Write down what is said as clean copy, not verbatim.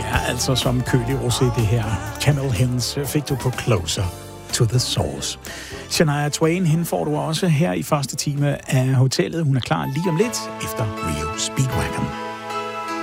smager altså som kølig rosé, det her. Camel Hens fik du på Closer to the Source. Shania Twain, hende får du også her i første time af hotellet. Hun er klar lige om lidt efter Rio Speedwagon.